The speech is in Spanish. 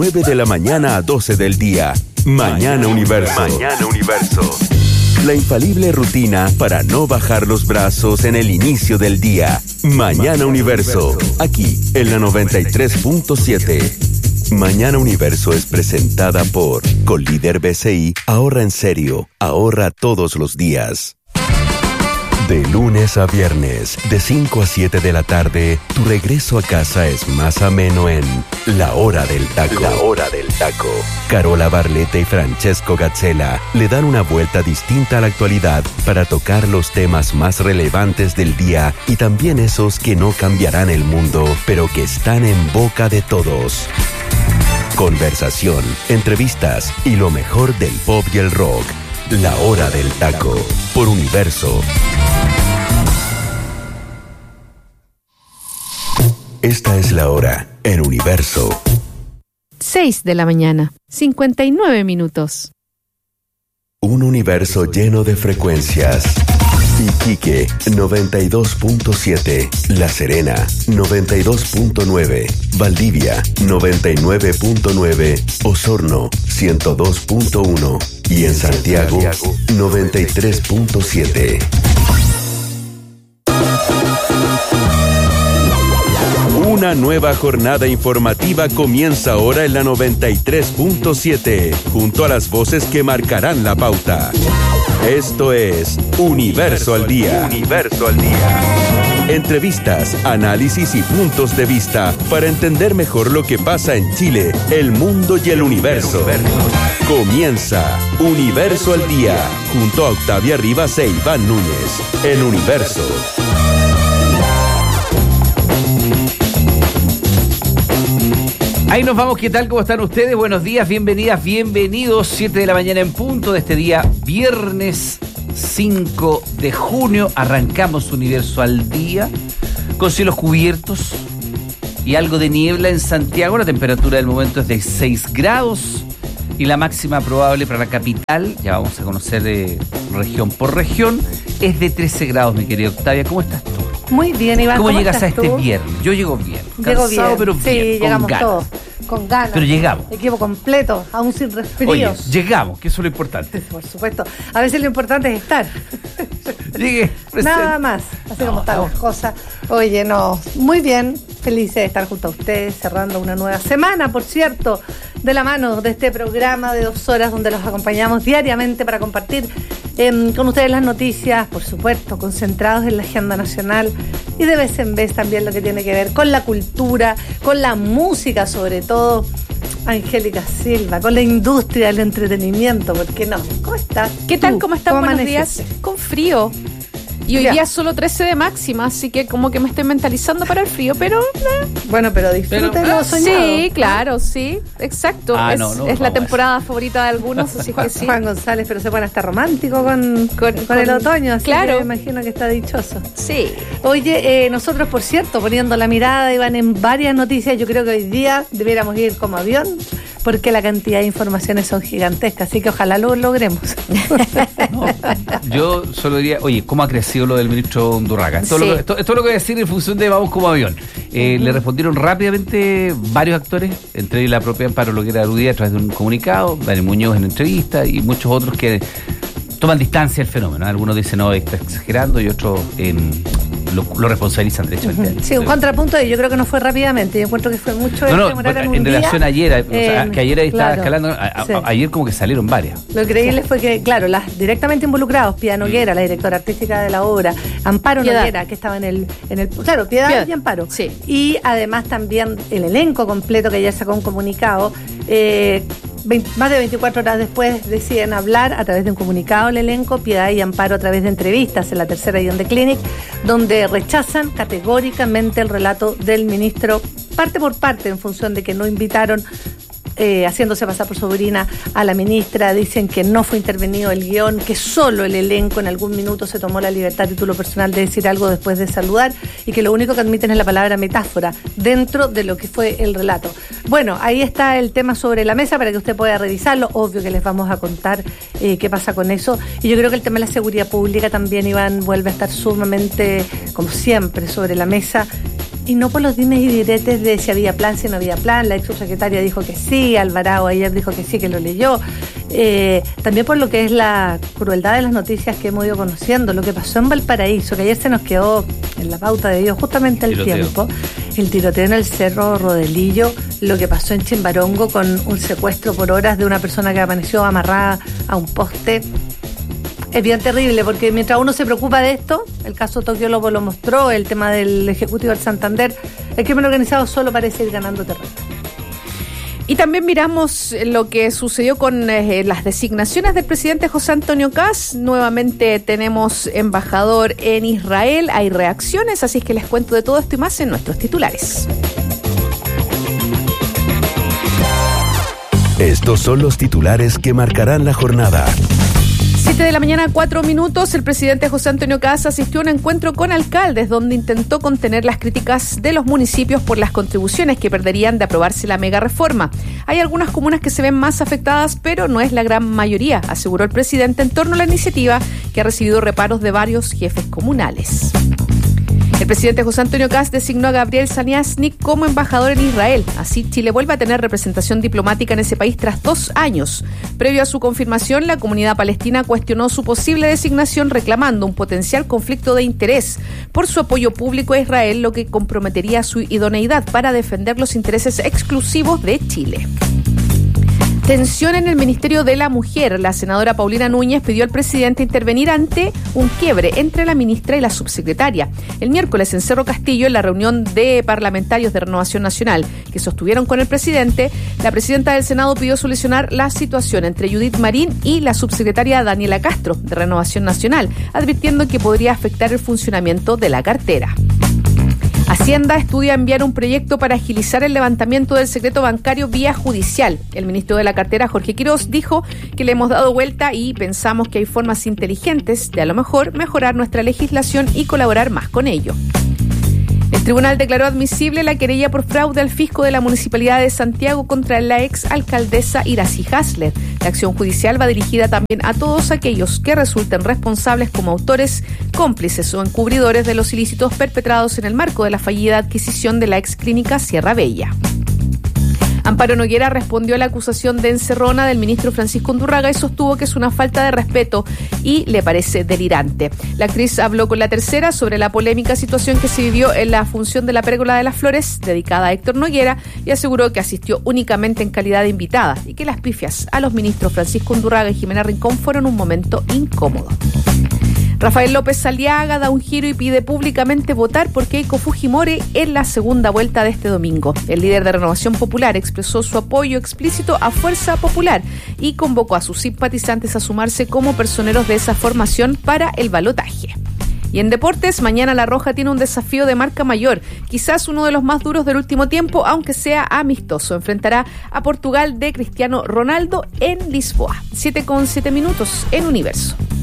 9 de la mañana a 12 del día. Mañana Universo. Mañana Universo. La infalible rutina para no bajar los brazos en el inicio del día. Mañana Universo. Aquí, en la 93.7. Mañana Universo es presentada por Colíder BCI. Ahorra en serio. Ahorra todos los días. De lunes a viernes, de 5 a 7 de la tarde, tu regreso a casa es más ameno en La Hora del Taco. La Hora del Taco. Carola Barletta y Francesco Gazzella le dan una vuelta distinta a la actualidad para tocar los temas más relevantes del día y también esos que no cambiarán el mundo, pero que están en boca de todos. Conversación, entrevistas y lo mejor del pop y el rock. La Hora del Taco, por Universo. Esta es la hora en Universo. 6 de la mañana, 59 minutos. Un universo lleno de frecuencias. Iquique, 92.7. La Serena, 92.9. Valdivia, 99.9. Osorno, 102.1. Y en Santiago, 93.7. Una nueva jornada informativa comienza ahora en la 93.7, junto a las voces que marcarán la pauta. Esto es Universo al Día. Universo al Día. Entrevistas, análisis y puntos de vista para entender mejor lo que pasa en Chile, el mundo y el universo. Comienza Universo al Día, junto a Octavia Rivas e Iván Núñez, en Universo. Ahí nos vamos, ¿qué tal? ¿Cómo están ustedes? Buenos días, bienvenidas, bienvenidos. 7 de la mañana en punto de este día, viernes 5 de junio. Arrancamos Universo al Día, con cielos cubiertos y algo de niebla en Santiago. La temperatura del momento es de 6 grados y la máxima probable para la capital, ya vamos a conocer región por región, es de 13 grados, mi querida Octavia. ¿Cómo estás tú? Muy bien, Iván. ¿Cómo llegas a tú? este viernes? Yo llego bien. Llego Cansado, bien. pero sí, bien, llegamos con ganas. todos. Con ganas. Pero llegamos. Equipo completo, aún sin resfríos. Oye, llegamos, que eso es lo importante. Por supuesto. A veces lo importante es estar. Llegué, presente. Nada más. Así como están las cosas. Oye, no. Muy bien. Felices de estar junto a ustedes, cerrando una nueva semana, por cierto, de la mano de este programa de 2 horas donde los acompañamos diariamente para compartir con ustedes las noticias, por supuesto, concentrados en la agenda nacional y de vez en vez también lo que tiene que ver con la cultura, con la música sobre todo. Angélica Silva, con la industria del entretenimiento, ¿por qué no? ¿Cómo estás? ¿Qué tal? ¿Cómo estás? Buenos amaneciste? días. Con frío. Y hoy día solo 13 de máxima, así que como que me estoy mentalizando para el frío, pero... Bueno, pero disfrútenlo soñado. Sí, claro, sí, exacto. Es la temporada favorita de algunos, así que sí. Juan González, pero se pone hasta romántico con el otoño, así claro. que me imagino que está dichoso. Sí. Oye, nosotros, por cierto, poniendo la mirada, Iván, en varias noticias, yo creo que hoy día debiéramos ir como avión, porque la cantidad de informaciones son gigantescas, así que ojalá lo logremos. No, yo solo diría, oye, ¿cómo ha crecido lo del ministro Undurraga? Esto es lo que voy a decir en función de vamos como avión. Le respondieron rápidamente varios actores, entre ellos la propia Amparo Loguera Arudía a través de un comunicado, Daniel Muñoz en entrevista y muchos otros que toman distancia del fenómeno. Algunos dicen, no, está exagerando, y otros lo responsabilizan derechamente. Sí, un contrapunto de yo creo que no fue rápidamente, yo encuentro que fue mucho en relación a ayer, que ayer estaba escalando, sí. ayer como que salieron varias. Lo increíble fue que, claro, las directamente involucrados, Piedad Noguera, la directora artística de la obra, Amparo Piedad Noguera, que estaba en el claro, Piedad y Amparo. Sí. Y además también el elenco completo, que ayer sacó un comunicado, más de 24 horas después deciden hablar a través de un comunicado el elenco, Piedad y Amparo a través de entrevistas en la tercera edición de Clinic, donde rechazan categóricamente el relato del ministro, parte por parte, en función de que no invitaron, haciéndose pasar por sobrina a la ministra. Dicen que no fue intervenido el guión, que solo el elenco en algún minuto se tomó la libertad a título personal de decir algo después de saludar, y que lo único que admiten es la palabra metáfora dentro de lo que fue el relato. Bueno, ahí está el tema sobre la mesa para que usted pueda revisarlo. Obvio que les vamos a contar qué pasa con eso. Y yo creo que el tema de la seguridad pública también, Iván, vuelve a estar sumamente, como siempre, sobre la mesa. y no por los dimes y diretes de si había plan, si no había plan. La ex subsecretaria dijo que sí, Alvarado ayer dijo que sí, que lo leyó. También por lo que es la crueldad de las noticias que hemos ido conociendo, lo que pasó en Valparaíso, que ayer se nos quedó en la pauta de Dios justamente el tiempo, el tiroteo en el Cerro Rodelillo, lo que pasó en Chimbarongo con un secuestro por horas de una persona que amaneció amarrada a un poste. Es bien terrible porque mientras uno se preocupa de esto, el caso Tokio Lobo lo mostró, el tema del Ejecutivo del Santander, el crimen organizado solo parece ir ganando terreno. Y también miramos lo que sucedió con las designaciones del presidente José Antonio Kast. Nuevamente tenemos embajador en Israel, hay reacciones, así es que les cuento de todo esto y más en nuestros titulares. Estos son los titulares que marcarán la jornada. 7 de la mañana, 4 minutos, el presidente José Antonio Kast asistió a un encuentro con alcaldes donde intentó contener las críticas de los municipios por las contribuciones que perderían de aprobarse la mega reforma. Hay algunas comunas que se ven más afectadas, pero no es la gran mayoría, aseguró el presidente en torno a la iniciativa que ha recibido reparos de varios jefes comunales. El presidente José Antonio Kast designó a Gabriel Saniasnik como embajador en Israel. Así, Chile vuelve a tener representación diplomática en ese país tras 2 años. Previo a su confirmación, la comunidad palestina cuestionó su posible designación reclamando un potencial conflicto de interés por su apoyo público a Israel, lo que comprometería su idoneidad para defender los intereses exclusivos de Chile. Tensión en el Ministerio de la Mujer. La senadora Paulina Núñez pidió al presidente intervenir ante un quiebre entre la ministra y la subsecretaria. El miércoles en Cerro Castillo, en la reunión de parlamentarios de Renovación Nacional que sostuvieron con el presidente, la presidenta del Senado pidió solucionar la situación entre Judith Marín y la subsecretaria Daniela Castro de Renovación Nacional, advirtiendo que podría afectar el funcionamiento de la cartera. Hacienda estudia enviar un proyecto para agilizar el levantamiento del secreto bancario vía judicial. El ministro de la cartera, Jorge Quirós, dijo que le hemos dado vuelta y pensamos que hay formas inteligentes de a lo mejor mejorar nuestra legislación y colaborar más con ello. El tribunal declaró admisible la querella por fraude al fisco de la Municipalidad de Santiago contra la ex alcaldesa Iracy Hasler. La acción judicial va dirigida también a todos aquellos que resulten responsables como autores, cómplices o encubridores de los ilícitos perpetrados en el marco de la fallida adquisición de la ex clínica Sierra Bella. Amparo Noguera respondió a la acusación de encerrona del ministro Francisco Undurraga y sostuvo que es una falta de respeto y le parece delirante. La actriz habló con La Tercera sobre la polémica situación que se vivió en la función de la Pérgola de las Flores, dedicada a Héctor Noguera, y aseguró que asistió únicamente en calidad de invitada y que las pifias a los ministros Francisco Undurraga y Jimena Rincón fueron un momento incómodo. Rafael López Aliaga da un giro y pide públicamente votar por Keiko Fujimori en la segunda vuelta de este domingo. El líder de Renovación Popular expresó su apoyo explícito a Fuerza Popular y convocó a sus simpatizantes a sumarse como personeros de esa formación para el balotaje. Y en deportes, mañana La Roja tiene un desafío de marca mayor, quizás uno de los más duros del último tiempo, aunque sea amistoso. Enfrentará a Portugal de Cristiano Ronaldo en Lisboa. 7:07 en Universo.